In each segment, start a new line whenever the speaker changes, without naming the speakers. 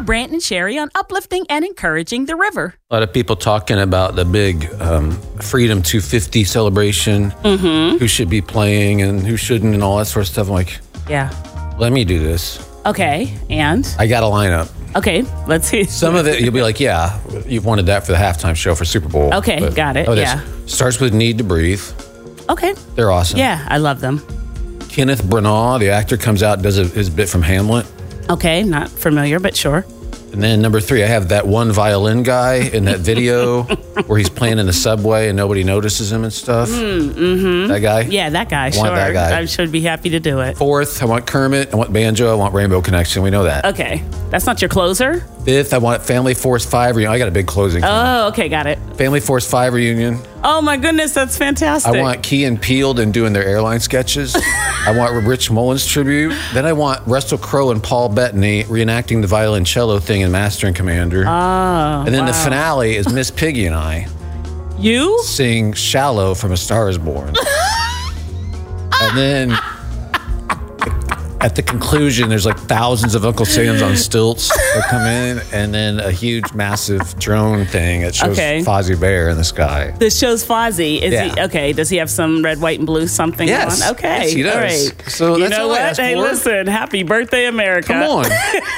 Brant and Sherry on uplifting and encouraging the river.
A lot of people talking about the big Freedom 250 celebration, who should be playing and who shouldn't and all that sort of stuff. I'm like,
Yeah.
let me do this.
Okay, and?
I got a lineup.
Okay, let's see.
Some of it, you'll be like, yeah, you've wanted that for the halftime show for Super Bowl.
Okay, got it, yeah.
Starts with Need to Breathe.
Okay.
They're awesome.
Yeah, I love them.
Kenneth Branagh, the actor, comes out and does his bit from Hamlet.
Okay, not familiar, but sure.
And then number 3, I have that one violin guy in that video where he's playing in the subway and nobody notices him and stuff. That guy?
Yeah, that guy,
I want that guy.
I should be happy to do it.
4th, I want Kermit. I want Banjo. I want Rainbow Connection. We know that.
Okay, that's not your closer?
5th, I want Family Force 5 reunion. I got a big closing.
Oh, okay, got it.
Family Force 5 reunion.
Oh my goodness, that's fantastic.
I want Key and Peele and doing their airline sketches. I want Rich Mullins tribute. Then I want Russell Crowe and Paul Bettany reenacting the violoncello thing in Master and Commander.
Oh,
and then the finale is Miss Piggy and I.
You?
Sing Shallow from A Star Is Born. And then at the conclusion, there's like thousands of Uncle Sam's on stilts that come in, and then a huge, massive drone thing that shows Fozzie Bear in the sky.
This shows Fozzie. Is he okay? Does he have some red, white, and blue something on? Okay,
yes, he does.
All right.
So
you
that's
know
all I
what?
asked
Hey,
for.
listen, happy birthday, America!
Come on.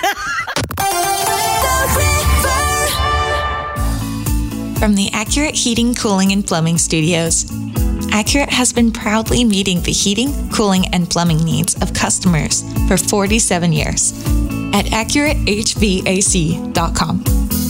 From the Accurate Heating, Cooling, and Plumbing Studios, Accurate has been proudly meeting the heating, cooling, and plumbing needs of customers for 47 years at AccurateHVAC.com.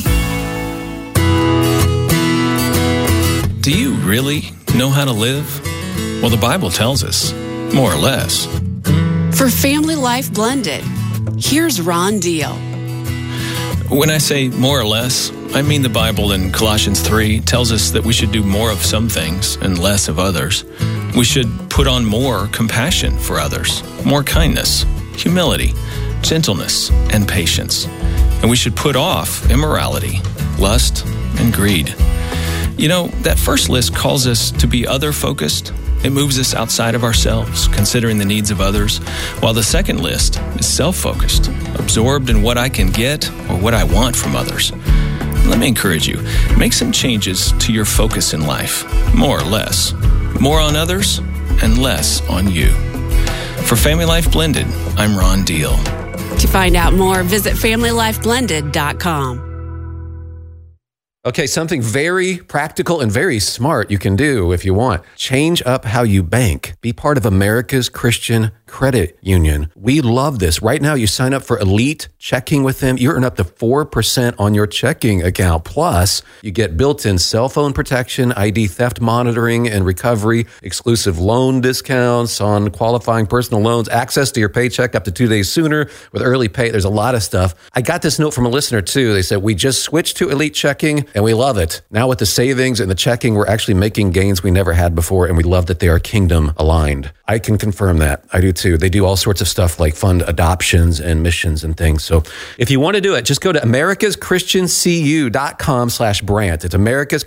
Do you really know how to live? Well, the Bible tells us, more or less.
For Family Life Blended, here's Ron Deal.
When I say more or less, I mean the Bible in Colossians 3 tells us that we should do more of some things and less of others. We should put on more compassion for others, more kindness, humility, gentleness, and patience. And we should put off immorality, lust, and greed. You know, that first list calls us to be other-focused. It moves us outside of ourselves, considering the needs of others, while the second list is self-focused, absorbed in what I can get or what I want from others. Let me encourage you, make some changes to your focus in life, more or less. More on others and less on you. For Family Life Blended, I'm Ron Deal.
To find out more, visit FamilyLifeBlended.com.
Okay, something very practical and very smart you can do if you want. Change up how you bank. Be part of America's Christian Credit Union. We love this. Right now, you sign up for Elite Checking with them. You earn up to 4% on your checking account. Plus, you get built-in cell phone protection, ID theft monitoring and recovery, exclusive loan discounts on qualifying personal loans, access to your paycheck up to 2 days sooner with early pay. There's a lot of stuff. I got this note from a listener, too. They said, we just switched to Elite Checking, and we love it. Now with the savings and the checking, we're actually making gains we never had before, and we love that they are kingdom aligned. I can confirm that. I do too. They do all sorts of stuff like fund adoptions and missions and things. So if you want to do it, just go to americaschristiancu.com/Brant. It's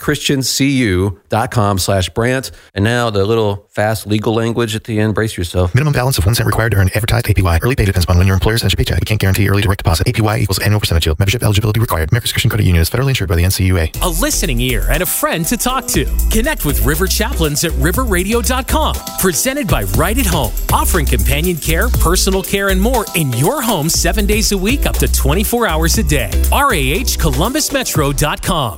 americaschristiancu.com/Brant. And now the little fast legal language at the end. Brace yourself.
Minimum balance of 1 cent required to earn advertised APY. Early pay depends upon when your employer sends your paycheck. We can't guarantee early direct deposit. APY equals annual percentage yield. Membership eligibility required. America's Christian Credit Union is federally insured by the NCUA.
A listening ear and a friend to talk to. Connect with River Chaplains at riverradio.com. Presented by Right at Home, offering companion care, personal care, and more in your home 7 days a week, up to 24 hours a day. RAHColumbusmetro.com.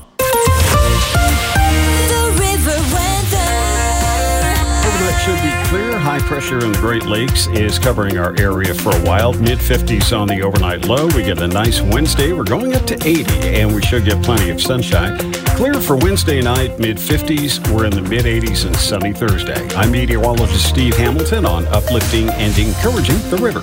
Overnight should be clear. High pressure in the Great Lakes is covering our area for a while. Mid-50s on the overnight low. We get a nice Wednesday. We're going up to 80, and we should get plenty of sunshine. Clear for Wednesday night, mid-50s. We're in the mid-80s and sunny Thursday. I'm meteorologist Steve Hamilton on uplifting and encouraging the river.